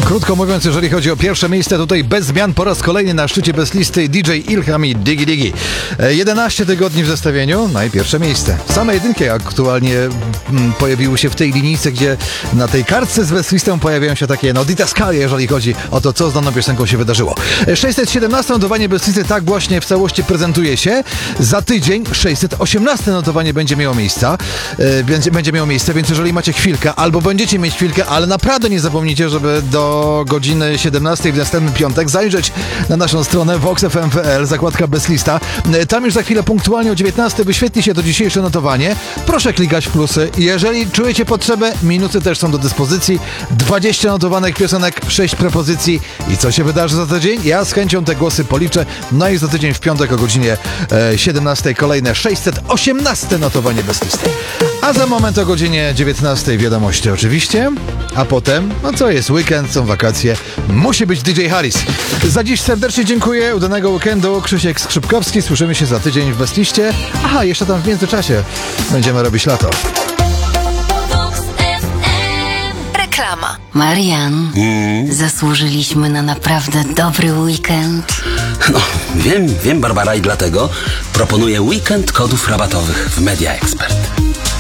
Krótko mówiąc, jeżeli chodzi o pierwsze miejsce, tutaj bez zmian po raz kolejny na szczycie bez listy DJ Ilham i Digi Digi. 11 tygodni w zestawieniu, no i pierwsze miejsce. Same jedynki aktualnie pojawiły się w tej linijce, gdzie na tej kartce z bez listą pojawiają się takie didaskalie, jeżeli chodzi o to, co z daną piosenką się wydarzyło. 617 notowanie bez listy tak właśnie w całości prezentuje się. Za tydzień 618 notowanie będzie miało miejsce, więc jeżeli macie chwilkę, albo będziecie mieć chwilkę, ale naprawdę nie zapomnijcie, żeby do godziny 17 w następny piątek zajrzeć na naszą stronę voxfm.pl, zakładka bez lista. Tam już za chwilę punktualnie o 19 wyświetli się to dzisiejsze notowanie. Proszę klikać w plusy. Jeżeli czujecie potrzebę, minusy też są do dyspozycji. 20 notowanych piosenek, 6 propozycji. I co się wydarzy za tydzień? Ja z chęcią te głosy policzę. No i za tydzień w piątek o godzinie 17 kolejne 618 notowanie bez listy. A za moment o godzinie 19 wiadomości oczywiście. A potem, co jest weekend, są wakacje. Musi być DJ Harris. Za dziś serdecznie dziękuję. Udanego weekendu. Krzysiek Skrzypkowski. Słyszymy się za tydzień w Bezliście. Aha, jeszcze tam w międzyczasie będziemy robić lato. Reklama. Marian, zasłużyliśmy na naprawdę dobry weekend. No, wiem, Barbara, i dlatego proponuję weekend kodów rabatowych w Media Expert.